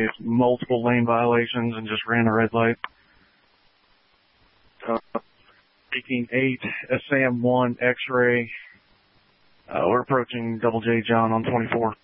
multiple lane violations and just ran a red light. Taking 8, SAM 1 X-ray. We're approaching Double J John on 24.